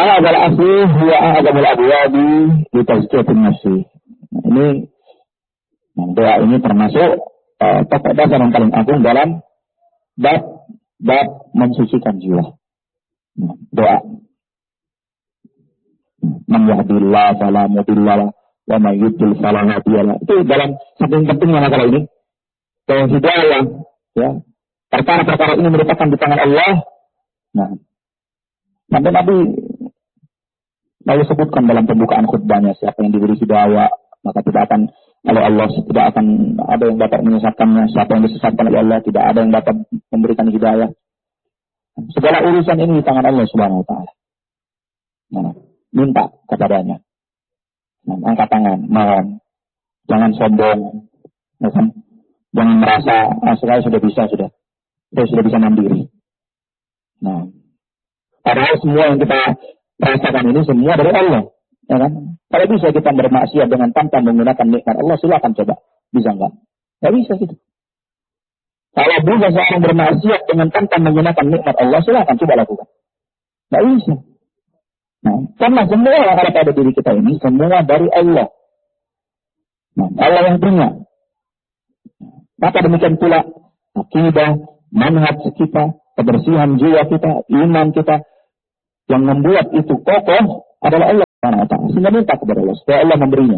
Wa hadzal asli huwa a'zamul abwabi li tazkiyatin nafsi. Ini doa ini termasuk pokok dasar yang paling agung dalam bab mensucikan jiwa. Doa. Man yahdihillahu fala mudilla lahu wa may yudlil fala hadiya lahu. Itu dalam saking pentingnya masalah ini. Bahwa hidayah, ya, perkara-perkara ini merupakan di tangan Allah. Nah, sampai Nabi lalu sebutkan dalam pembukaan khutbahnya, siapa yang diberi hidayah maka tidak akan oleh Allah, tidak akan ada yang dapat menyesatkannya. Siapa yang disesatkan oleh Allah, tidak ada yang dapat memberikan hidayah. Segala urusan ini di tangan Allah Subhanahu wa taala. Nah, minta kepadanya. Nah, angkat tangan, mohon. Jangan sombong. Ya kan? Jangan merasa saya sudah bisa, saya sudah bisa mandiri. Nah, padahal semua yang kita rasakan ini semua dari Allah. Ya kan? Kalau bisa kita bermaksiat dengan tanpa menggunakan nikmat Allah, silakan coba. Bisa enggak? Enggak bisa gitu. Kalau bisa seorang bermaksiat dengan tanpa menggunakan nikmat Allah, silakan coba lakukan. Enggak bisa. Nah, karena semua yang ada pada diri kita ini semua dari Allah. Nah, Allah yang punya. Maka demikian pula akidah, manhaj kita, kebersihan jiwa kita, iman kita, yang membuat itu kokoh adalah Allah Subhanahu wa taala. Sehingga minta kepada Allah supaya Allah memberinya.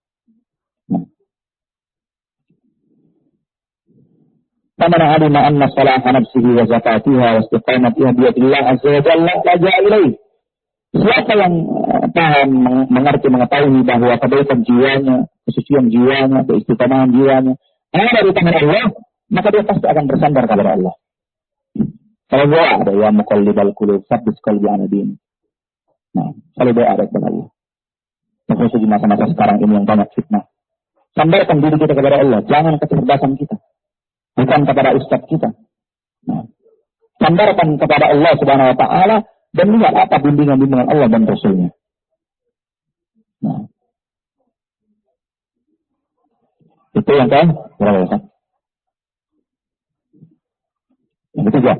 Faman alima anna salaha nafsihi wa zakatiha wa istiqamatiha bi yadillah azza wa jalla laja ilaih. Siapa yang paham, mengerti, mengetahui bahwa kebaikan jiwanya, kesucian jiwanya, keistiqomahan jiwanya ada di tangan Allah, maka dia pasti akan bersandar kepada Allah. Kalau doa ada ya muqallibal qulub tsabbit qalbi ala din. Nah, kalau doa ada kepada Allah. Terkhusus di masa-masa sekarang ini yang banyak fitnah. Sandarkan diri kita kepada Allah, jangan kecerdasan kita. Bukan kepada ustaz kita. Nah, sandarkan kepada Allah Subhanahu wa taala dan lihat apa bimbingan-bimbingan Allah dan Rasulnya. Nah, itu yang kan? Berapa? Yang ketiga.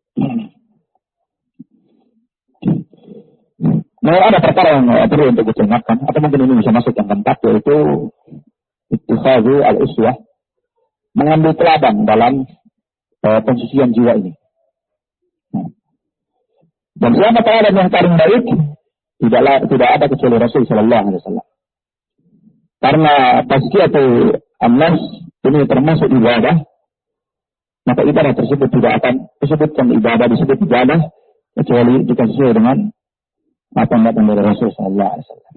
Nah, ada perkara yang perlu untuk diingatkan, atau mungkin ini bisa masuk yang keempat, yaitu ittikhadhu al-uswah, mengambil teladan dalam pensucian jiwa ini. Nah. Dan siapa teladan yang paling baik? Tidak ada kecuali Rasul Sallallahu Alaihi Wasallam. Karena tazkiyatul an-nafs ini termasuk ibadah, maka ibadah tersebut tidak akan disebutkan disebut ibadah kecuali jika sesuai dengan apa yang datang dari Rasul Sallallahu Alaihi Wasallam.